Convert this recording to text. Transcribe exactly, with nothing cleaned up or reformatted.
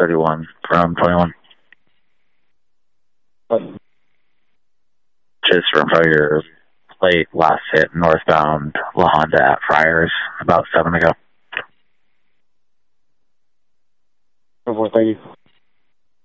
thirty-one from twenty-one. What? Just from your late last hit northbound La Honda at Friars about seven ago. four, thank you.